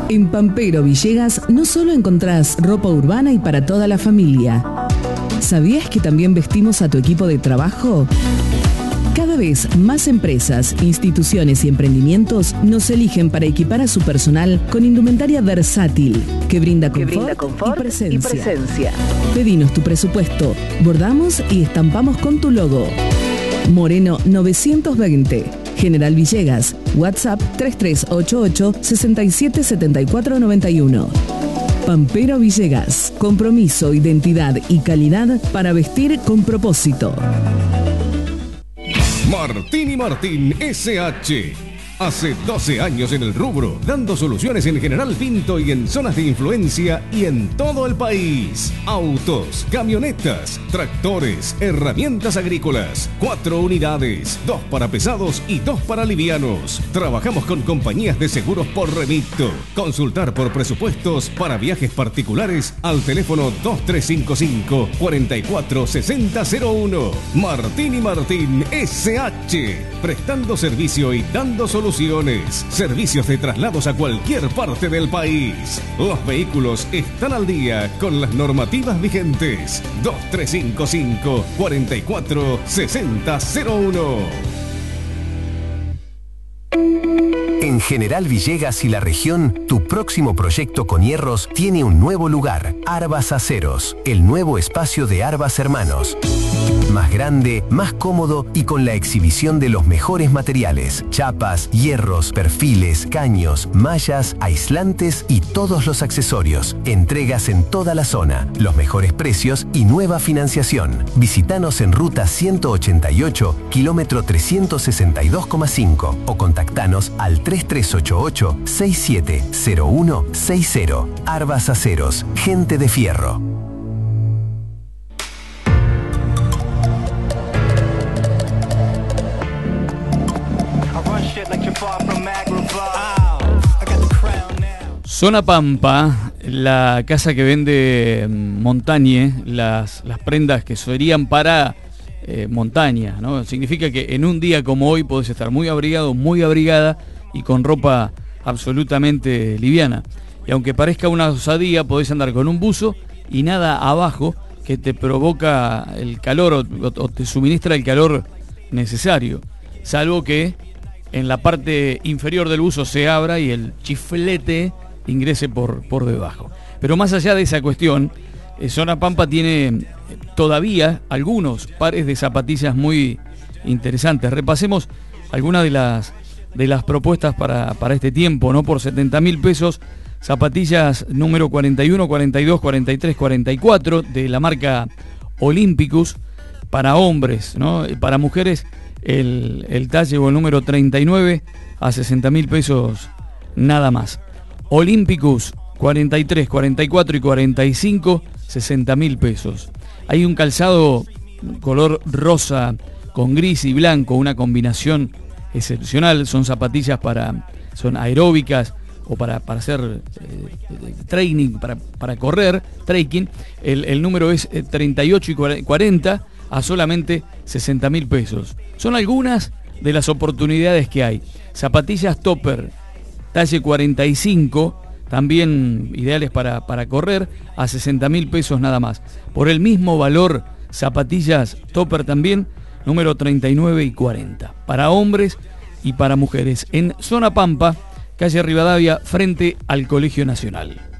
En Pampero Villegas no solo encontrás ropa urbana y para toda la familia. ¿Sabías que también vestimos a tu equipo de trabajo? Cada vez más empresas, instituciones y emprendimientos nos eligen para equipar a su personal con indumentaria versátil que brinda confort, y presencia. Pedinos tu presupuesto, bordamos y estampamos con tu logo. Moreno 920, General Villegas, WhatsApp 3388 677491. Pampero Villegas, compromiso, identidad y calidad para vestir con propósito. Martín y Martín SH. Hace 12 años en el rubro, dando soluciones en General Pinto y en zonas de influencia y en todo el país. Autos, camionetas, tractores, herramientas agrícolas. 4 unidades, 2 para pesados y 2 para livianos. Trabajamos con compañías de seguros por remito. Consultar por presupuestos para viajes particulares al teléfono 2355 446001. Martín y Martín SH. Prestando servicio y dando soluciones. Servicios de traslados a cualquier parte del país. Los vehículos están al día con las normativas vigentes. 2355 446001. En General Villegas y la región, tu próximo proyecto con hierros tiene un nuevo lugar. Arbas Aceros, el nuevo espacio de Arbas Hermanos. Más grande, más cómodo y con la exhibición de los mejores materiales. Chapas, hierros, perfiles, caños, mallas, aislantes y todos los accesorios. Entregas en toda la zona, los mejores precios y nueva financiación. Visítanos en ruta 188, kilómetro 362,5 o contactanos al 3388-670160. Arbas Aceros, gente de fierro. Zona Pampa, la casa que vende montañe, las prendas que serían para montaña, ¿no? Significa que en un día como hoy podés estar muy abrigado, muy abrigada y con ropa absolutamente liviana. Y aunque parezca una osadía, podés andar con un buzo y nada abajo que te provoca el calor o te suministra el calor necesario, salvo que en la parte inferior del buzo se abra y el chiflete ingrese por debajo. Pero más allá de esa cuestión, Zona Pampa tiene todavía algunos pares de zapatillas muy interesantes. Repasemos algunas de las propuestas para este tiempo, ¿no? Por 70.000 pesos, zapatillas número 41, 42, 43, 44 de la marca Olympicus para hombres, ¿no? Para mujeres el talle o el número 39 a 60.000 pesos nada más. Olympicus 43, 44 y 45, 60.000 pesos. Hay un calzado color rosa con gris y blanco, una combinación excepcional. Son zapatillas son aeróbicas o para hacer training, para correr, trekking. El número es 38 y 40 a solamente 60.000 pesos. Son algunas de las oportunidades que hay. Zapatillas Topper talle 45, también ideales para correr, a 60.000 pesos nada más. Por el mismo valor, zapatillas Topper también, número 39 y 40, para hombres y para mujeres, en Zona Pampa, calle Rivadavia, frente al Colegio Nacional.